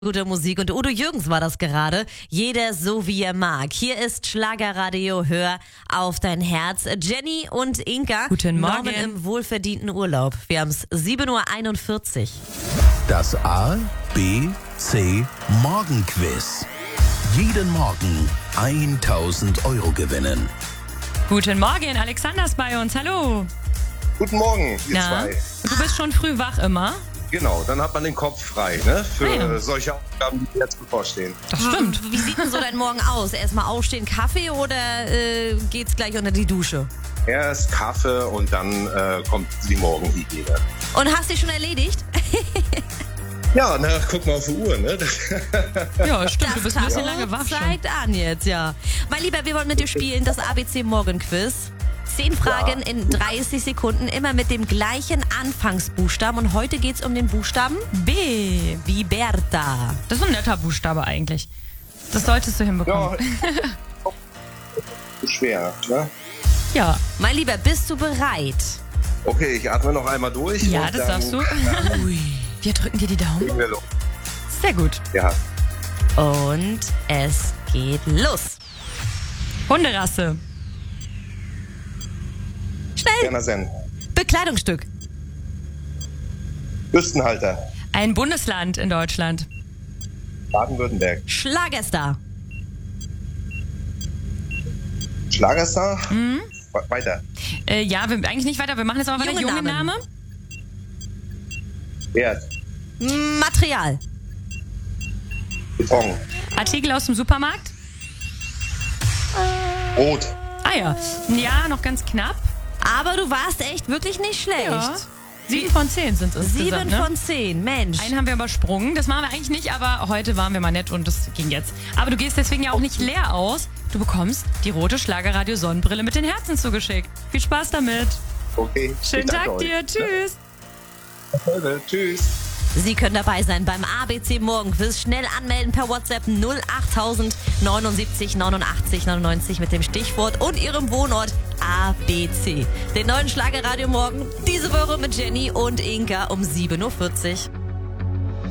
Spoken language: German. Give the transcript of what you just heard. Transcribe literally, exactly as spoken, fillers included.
Gute Musik und Udo Jürgens war das gerade. Jeder so wie er mag. Hier ist Schlagerradio, hör auf dein Herz. Jenny und Inka. Guten Morgen. Norman im wohlverdienten Urlaub. Wir haben es sieben Uhr einundvierzig. Das A, B, C Morgenquiz. Jeden Morgen tausend Euro gewinnen. Guten Morgen, Alexander ist bei uns. Hallo. Guten Morgen, ihr Na? zwei. Du bist schon früh wach immer? Genau, dann hat man den Kopf frei, ne? Für Ah, ja. solche Aufgaben, die jetzt bevorstehen. Das stimmt. Wie sieht denn so dein Morgen aus? Erstmal aufstehen, Kaffee oder äh, geht's gleich unter die Dusche? Erst Kaffee und dann äh, kommt die Morgenhygiene. Und hast dich schon erledigt? Ja, na, guck mal auf die Uhr, ne? Ja, stimmt. Du bist ein bisschen Tacho lange wach schon. zeigt an jetzt, ja. Mein Lieber, wir wollen mit dir spielen, das A B C Morgenquiz. Zehn Fragen Ja. in dreißig Sekunden, immer mit dem gleichen Anfangsbuchstaben. Und heute geht's um den Buchstaben B. wie Bertha. Das ist ein netter Buchstabe eigentlich. Das solltest du Ja, hinbekommen. schwer, ne? Ja, Mein Lieber, bist du bereit? Okay, ich atme noch einmal durch. ja, und das dann darfst du. Wir drücken dir die Daumen. legen wir los. Sehr gut. Ja, Und es geht los. Hunderasse. Schnell. Werner Senn. Bekleidungsstück. Büstenhalter. Ein Bundesland in Deutschland. Baden-Württemberg. Schlagerstar. Schlagerstar. Mhm. We- Weiter. Äh, ja, wir, eigentlich nicht weiter. Wir machen jetzt aber weiter. Junge Junge Namen. Name. Erd. Material. Beton. Artikel aus dem Supermarkt. Rot. Ah ja. Ja, noch ganz knapp. Aber du warst echt wirklich nicht schlecht. Ja. Sieben von zehn sind es Sieben insgesamt, ne? von zehn, Mensch. Einen haben wir übersprungen. Das machen wir eigentlich nicht, aber heute waren wir mal nett und das ging jetzt. Aber du gehst deswegen ja auch nicht leer aus. Du bekommst die rote Schlagerradio-Sonnenbrille mit den Herzen zugeschickt. Viel Spaß damit. Okay. Schönen ich danke Tag euch. dir. Tschüss. Danke, tschüss. Sie können dabei sein beim A B C Morgenquiz. Schnell anmelden per WhatsApp null achttausend neunundsiebzig neunundachtzig neunundneunzig mit dem Stichwort und Ihrem Wohnort A B C. Den neuen Schlagerradio morgen diese Woche mit Jenny und Inka um sieben Uhr vierzig.